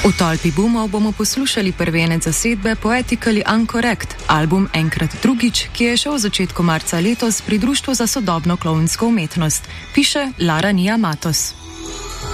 V tolpi boomov bomo poslušali prvenec zasedbe Poetically Uncorrect, album Enkrat drugič, ki je šel v začetku marca letos pri Društvu za sodobno klovnsko umetnost, piše Lara Nija Matos.